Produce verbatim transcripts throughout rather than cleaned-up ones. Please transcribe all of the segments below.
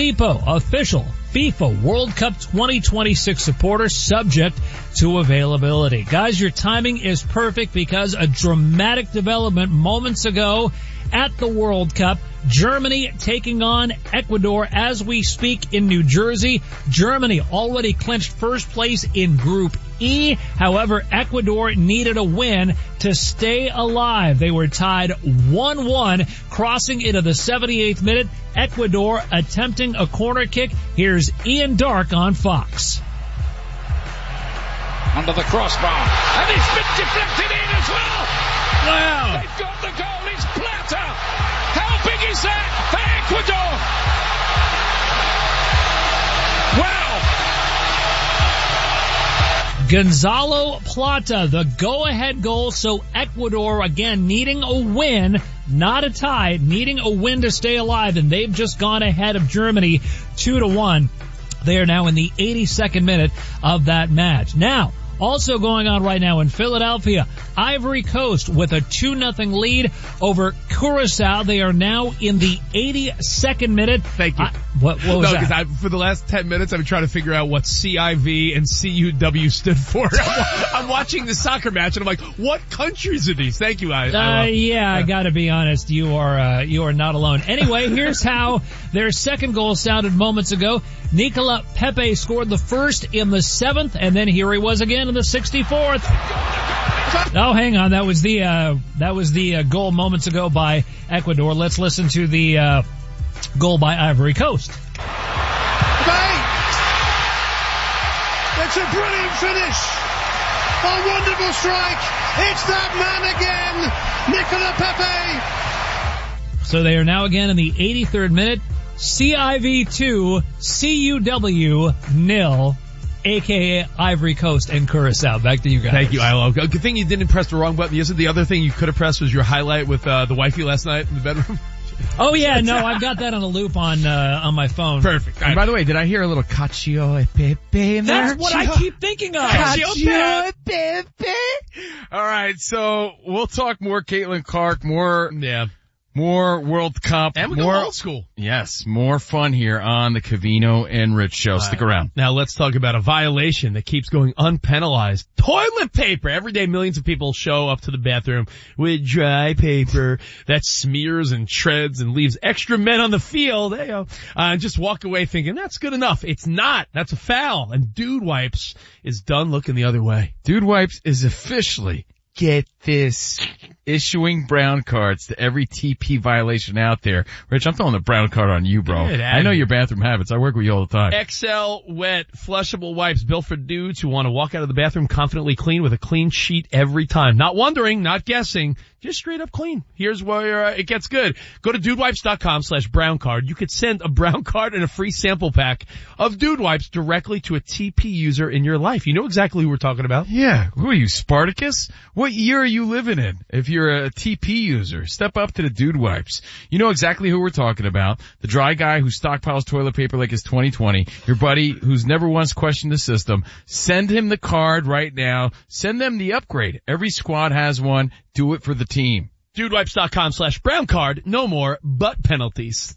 Depot, official FIFA World Cup twenty twenty-six supporter, subject to availability. Guys, your timing is perfect because a dramatic development moments ago at the World Cup. Germany taking on Ecuador as we speak in New Jersey. Germany already clinched first place in Group E. However, Ecuador needed a win to stay alive. They were tied one one, crossing into the seventy-eighth minute. Ecuador attempting a corner kick. Here's Ian Dark on Fox. Under the crossbar. And it's been deflected in as well. Wow. They've got the goal. It's Plata. How big is that for Ecuador? Wow. Gonzalo Plata, the go-ahead goal. So Ecuador, again, needing a win, not a tie, needing a win to stay alive. And they've just gone ahead of Germany two to one. They are now in the eighty-second minute of that match. Now, also going on right now in Philadelphia, Ivory Coast with a two nothing lead over Curacao. They are now in the eighty-second minute. Thank you. I, what, what was no, that? I, for the last ten minutes, I've been trying to figure out what C I V and C U W stood for. I'm, I'm watching the soccer match and I'm like, what countries are these? Thank you. I, Uh, I yeah, I gotta be honest. You are, uh, you are not alone. Anyway, here's how their second goal sounded moments ago. Nicola Pepe scored the first in the seventh, and then here he was again in the sixty-fourth. Oh, hang on. That was the, uh, that was the uh, goal moments ago by Ecuador. Let's listen to the, uh, goal by Ivory Coast. Pepe! It's a brilliant finish. A wonderful strike. It's that man again, Nicola Pepe. So they are now again in the eighty-third minute. C I V two, C U W nil, aka Ivory Coast and Curacao. Back to you guys. Thank you, Ilo. Good thing you didn't press the wrong button. Isn't the other thing you could have pressed was your highlight with uh, the wifey last night in the bedroom? Oh yeah, no, I've got that on a loop on uh, on my phone. Perfect. And by the way, did I hear a little Cacio e Pepe in there? That's what I keep thinking of. Cacio e Pepe. All right, so we'll talk more Caitlin Clark, more Yeah. more World Cup, And we more go old school. Yes, more fun here on the Covino and Rich show. Stick around. Now let's talk about a violation that keeps going unpenalized. Toilet paper. Every day millions of people show up to the bathroom with dry paper that smears and shreds and leaves extra men on the field. They uh, uh, just walk away thinking that's good enough. It's not. That's a foul. And Dude Wipes is done looking the other way. Dude Wipes is officially, get this, issuing brown cards to every T P violation out there. Rich, I'm throwing the brown card on you, bro. Get I know your bathroom habits. I work with you all the time. X L wet flushable wipes built for dudes who want to walk out of the bathroom confidently clean with a clean sheet every time. Not wondering, not guessing, just straight up clean. Here's where uh, it gets good. Go to dudewipes.com slash brown card. You could send a brown card and a free sample pack of Dude Wipes directly to a T P user in your life. You know exactly who we're talking about. Yeah. Who are you, Spartacus? What year are you living in? If you're a T P user, step up to the Dude Wipes. You know exactly who we're talking about. The dry guy who stockpiles toilet paper like it's twenty twenty. Your buddy who's never once questioned the system. Send him the card right now. Send them the upgrade. Every squad has one. Do it for the team. Dudewipes.com slash brown card. No more butt penalties.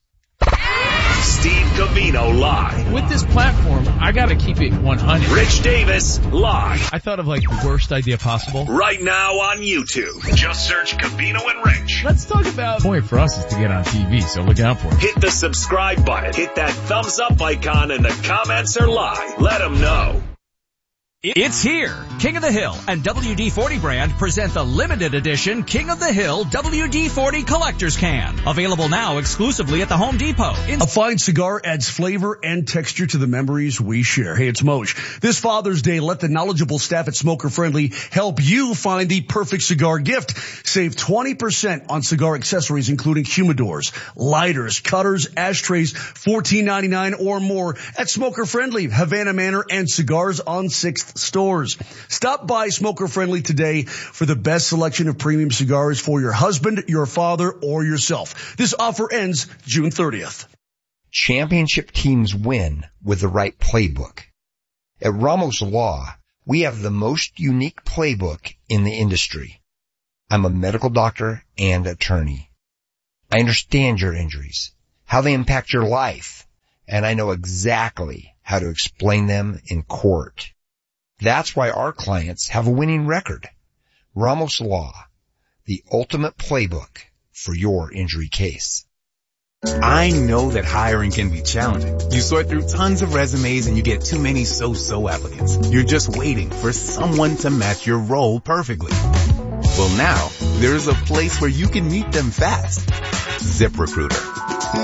Steve Covino live. With this platform, I gotta keep it one hundred. Rich Davis live. I thought of like the worst idea possible. Right now on YouTube. Just search Covino and Rich. Let's talk about... The point for us is to get on T V, so look out for it. Hit the subscribe button. Hit that thumbs up icon and the comments are live. Let them know. It's here. King of the Hill and W D forty brand present the limited edition King of the Hill W D forty Collector's Can. Available now exclusively at the Home Depot. In- A fine cigar adds flavor and texture to the memories we share. Hey, it's Moj. This Father's Day, let the knowledgeable staff at Smoker Friendly help you find the perfect cigar gift. Save twenty percent on cigar accessories, including humidors, lighters, cutters, ashtrays, fourteen ninety-nine or more at Smoker Friendly, Havana Manor, and Cigars on sixth stores. Stop by Smoker Friendly today for the best selection of premium cigars for your husband, your father, or yourself. This offer ends June thirtieth. Championship teams win with the right playbook. At Ramos Law, we have the most unique playbook in the industry. I'm a medical doctor and attorney. I understand your injuries, how they impact your life, and I know exactly how to explain them in court. That's why our clients have a winning record. Ramos Law, the ultimate playbook for your injury case. I know that hiring can be challenging. You sort through tons of resumes and you get too many so-so applicants. You're just waiting for someone to match your role perfectly. Well, now there's a place where you can meet them fast. ZipRecruiter.